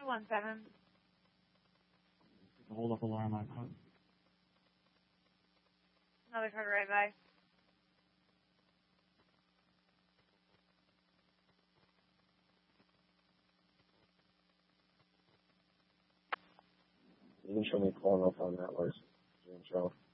217. Hold up alarm on code. Another code right by. You can show me pulling up on that list. Show.